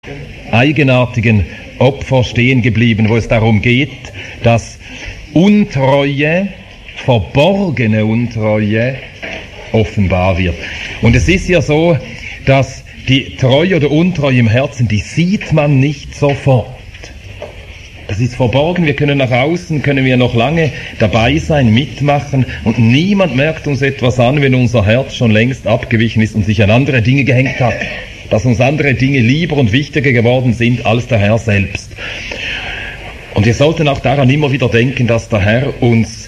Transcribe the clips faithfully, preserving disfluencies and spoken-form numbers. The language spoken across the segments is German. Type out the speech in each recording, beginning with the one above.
eigenartigen Opfer stehen geblieben, wo es darum geht, dass Untreue, verborgene Untreue offenbar wird. Und es ist ja so, dass die Treue oder Untreue im Herzen, die sieht man nicht sofort. Das ist verborgen, wir können nach außen, können wir noch lange dabei sein, mitmachen und niemand merkt uns etwas an, wenn unser Herz schon längst abgewichen ist und sich an andere Dinge gehängt hat. Dass uns andere Dinge lieber und wichtiger geworden sind als der Herr selbst. Und wir sollten auch daran immer wieder denken, dass der Herr uns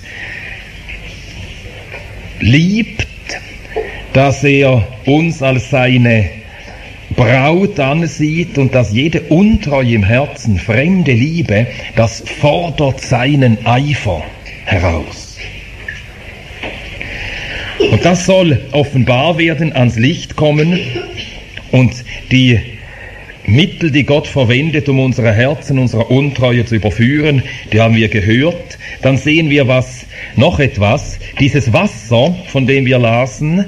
liebt, dass er uns als seine Braut ansieht und dass jede Untreue im Herzen, fremde Liebe, das fordert seinen Eifer heraus. Und das soll offenbar werden, ans Licht kommen und die Mittel, die Gott verwendet, um unsere Herzen, unsere Untreue zu überführen, die haben wir gehört. Dann sehen wir was, noch etwas, dieses Wasser, von dem wir lasen,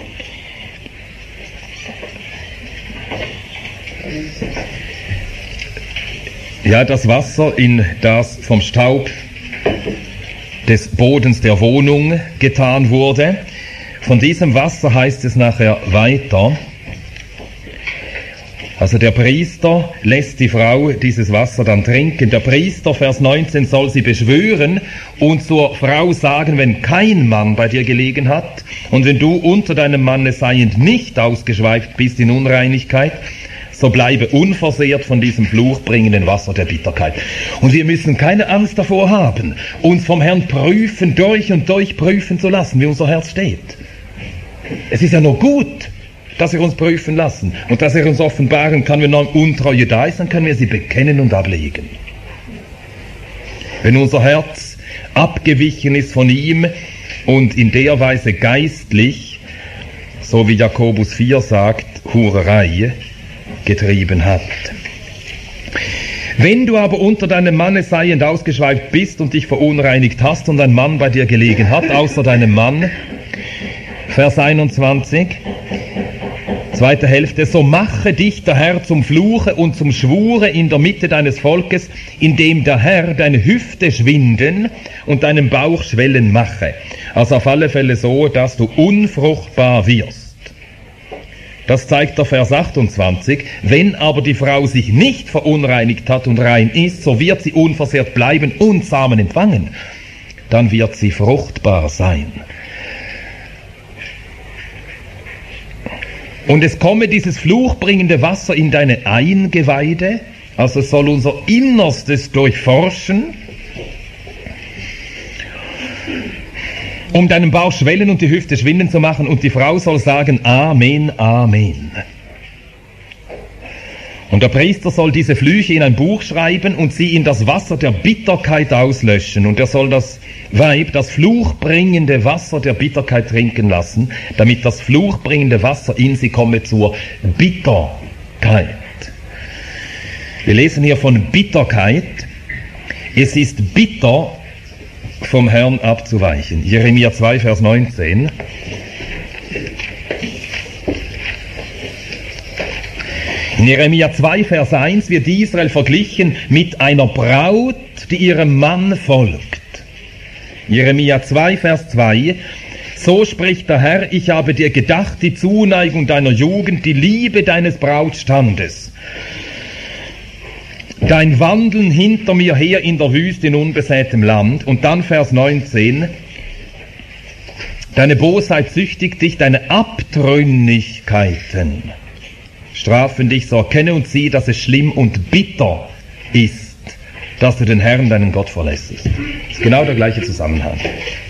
ja, das Wasser, in das vom Staub des Bodens der Wohnung getan wurde. Von diesem Wasser heißt es nachher weiter, also der Priester lässt die Frau dieses Wasser dann trinken. Der Priester, Vers neunzehn, soll sie beschwören und zur Frau sagen, wenn kein Mann bei dir gelegen hat und wenn du unter deinem Manne seiend nicht ausgeschweift bist in Unreinigkeit, so bleibe unversehrt von diesem fluchbringenden Wasser der Bitterkeit. Und wir müssen keine Angst davor haben, uns vom Herrn prüfen, durch und durch prüfen zu lassen, wie unser Herz steht. Es ist ja nur gut, dass wir uns prüfen lassen und dass er uns offenbaren kann, wenn noch Untreue da ist, dann können wir sie bekennen und ablegen. Wenn unser Herz abgewichen ist von ihm und in der Weise geistlich, so wie Jakobus vier sagt, Hurerei getrieben hat. Wenn du aber unter deinem Manne seiend ausgeschweift bist und dich verunreinigt hast und ein Mann bei dir gelegen hat, außer deinem Mann, Vers einundzwanzig, zweite Hälfte, so mache dich der Herr zum Fluche und zum Schwure in der Mitte deines Volkes, indem der Herr deine Hüfte schwinden und deinen Bauch schwellen mache. Also auf alle Fälle so, dass du unfruchtbar wirst. Das zeigt der Vers achtundzwanzig. Wenn aber die Frau sich nicht verunreinigt hat und rein ist, so wird sie unversehrt bleiben und Samen empfangen. Dann wird sie fruchtbar sein. Und es komme dieses fluchbringende Wasser in deine Eingeweide, also es soll unser Innerstes durchforschen, um deinen Bauch schwellen und die Hüfte schwinden zu machen, und die Frau soll sagen, Amen, Amen. Und der Priester soll diese Flüche in ein Buch schreiben und sie in das Wasser der Bitterkeit auslöschen. Und er soll das Weib das fluchbringende Wasser der Bitterkeit trinken lassen, damit das fluchbringende Wasser in sie komme zur Bitterkeit. Wir lesen hier von Bitterkeit. Es ist bitter, vom Herrn abzuweichen. Jeremia zwei, Vers neunzehn. In Jeremia zwei, Vers eins wird Israel verglichen mit einer Braut, die ihrem Mann folgt. Jeremia zwei, Vers zwei. So spricht der Herr, ich habe dir gedacht, die Zuneigung deiner Jugend, die Liebe deines Brautstandes. Dein Wandeln hinter mir her in der Wüste in unbesätem Land. Und dann Vers neunzehn. Deine Bosheit züchtigt dich, deine Abtrünnigkeiten strafen dich, so erkenne und sieh, dass es schlimm und bitter ist, dass du den Herrn, deinen Gott, verlässest. Das ist genau der gleiche Zusammenhang.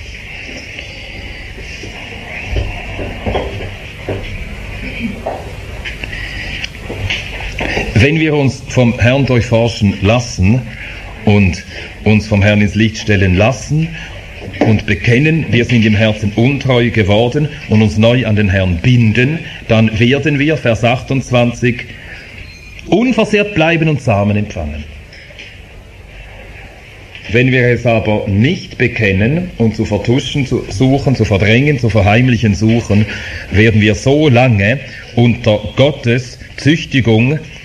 Wenn wir uns vom Herrn durchforschen lassen und uns vom Herrn ins Licht stellen lassen und bekennen, wir sind im Herzen untreu geworden und uns neu an den Herrn binden, dann werden wir, Vers achtundzwanzig, unversehrt bleiben und Samen empfangen. Wenn wir es aber nicht bekennen und zu vertuschen zu suchen, zu verdrängen, zu verheimlichen suchen, werden wir so lange unter Gottes Züchtigung